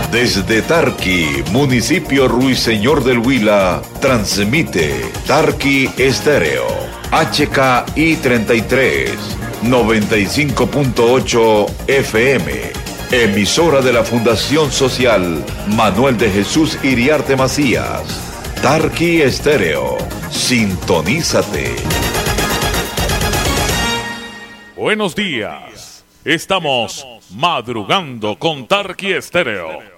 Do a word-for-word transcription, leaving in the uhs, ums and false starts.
Desde Tarqui, municipio Ruiseñor del Huila, transmite Tarqui Estéreo, H K I treinta y tres, noventa y cinco punto ocho F M, emisora de la Fundación Social Manuel de Jesús Iriarte Macías. Tarqui Estéreo, sintonízate. Buenos días, estamos madrugando con Tarqui Estéreo.